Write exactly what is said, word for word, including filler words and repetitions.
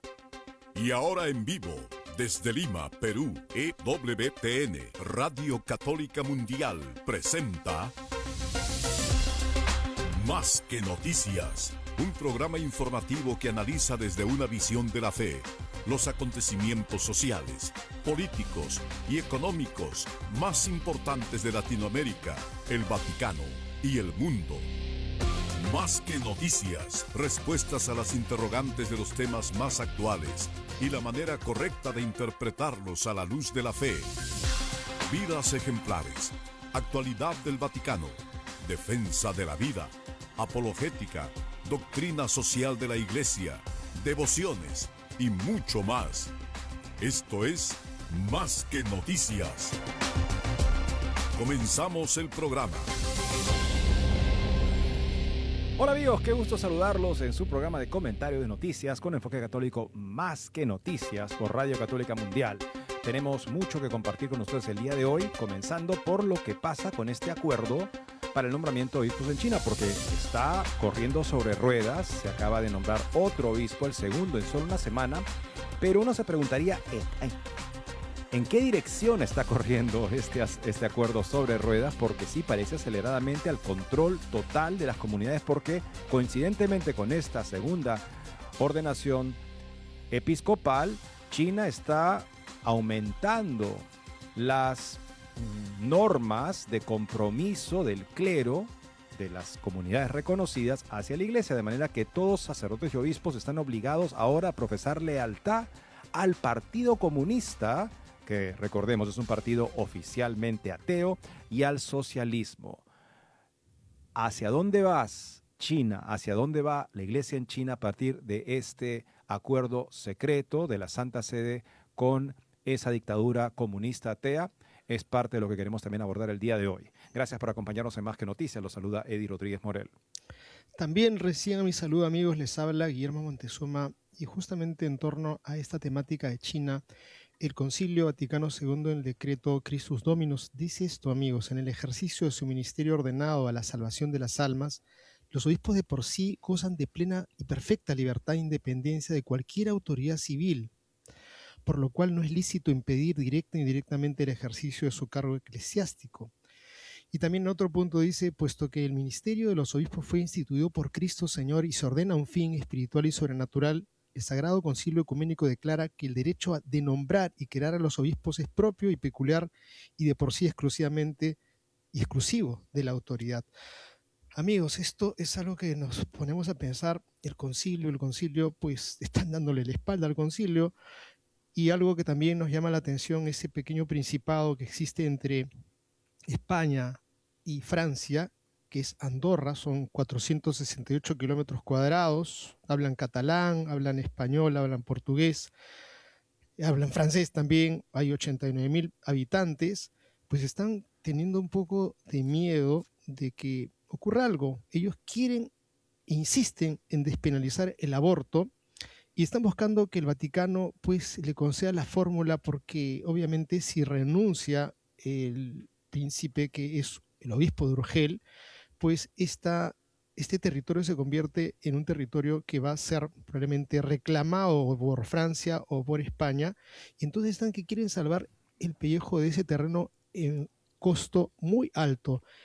Y ahora en vivo, desde Lima, Perú, E W T N, Radio Católica Mundial, presenta Más que Noticias, un programa informativo que analiza desde una visión de la fe los acontecimientos sociales, políticos y económicos más importantes de Latinoamérica, el Vaticano y el mundo. Más que noticias, respuestas a las interrogantes de los temas más actuales y la manera correcta de interpretarlos a la luz de la fe. Vidas ejemplares, actualidad del Vaticano, defensa de la vida, apologética, doctrina social de la Iglesia, devociones y mucho más. Esto es Más que Noticias. Comenzamos el programa. Hola amigos, qué gusto saludarlos en su programa de comentario de noticias con enfoque católico Más que Noticias por Radio Católica Mundial. Tenemos mucho que compartir con ustedes el día de hoy, comenzando por lo que pasa con este acuerdo para el nombramiento de obispos en China, porque está corriendo sobre ruedas. Se acaba de nombrar otro obispo, el segundo en solo una semana, pero uno se preguntaría ¿en, en qué dirección está corriendo este, este acuerdo sobre ruedas? Porque sí parece aceleradamente al control total de las comunidades, porque coincidentemente con esta segunda ordenación episcopal, China está aumentando las normas de compromiso del clero de las comunidades reconocidas hacia la iglesia, de manera que todos sacerdotes y obispos están obligados ahora a profesar lealtad al Partido Comunista, que recordemos es un partido oficialmente ateo, y al socialismo. ¿Hacia dónde vas, China? ¿Hacia dónde va la iglesia en China a partir de este acuerdo secreto de la Santa Sede con esa dictadura comunista atea? Es parte de lo que queremos también abordar el día de hoy. Gracias por acompañarnos en Más que Noticias. Los saluda Eddie Rodríguez Morel. También recién a mi saludo, amigos, les habla Guillermo Montezuma, y justamente en torno a esta temática de China, el Concilio Vaticano segundo en el decreto Christus Dominus dice esto, amigos: en el ejercicio de su ministerio ordenado a la salvación de las almas, los obispos de por sí gozan de plena y perfecta libertad e independencia de cualquier autoridad civil, por lo cual no es lícito impedir directa e indirectamente el ejercicio de su cargo eclesiástico. Y también en otro punto dice, puesto que el ministerio de los obispos fue instituido por Cristo Señor y se ordena un fin espiritual y sobrenatural, el Sagrado Concilio Ecuménico declara que el derecho de nombrar y crear a los obispos es propio y peculiar y de por sí exclusivamente y exclusivo de la autoridad. Amigos, esto es algo que nos ponemos a pensar. El concilio, el concilio, pues están dándole la espalda al concilio. Y algo que también nos llama la atención, ese pequeño principado que existe entre España y Francia, que es Andorra, son cuatrocientos sesenta y ocho kilómetros cuadrados, hablan catalán, hablan español, hablan portugués, hablan francés también, hay ochenta y nueve mil habitantes, pues están teniendo un poco de miedo de que ocurra algo. Ellos quieren e insisten en despenalizar el aborto, y están buscando que el Vaticano pues le conceda la fórmula, porque obviamente si renuncia el príncipe, que es el obispo de Urgel, pues esta, este territorio se convierte en un territorio que va a ser probablemente reclamado por Francia o por España, y entonces están que quieren salvar el pellejo de ese terreno en costo muy alto.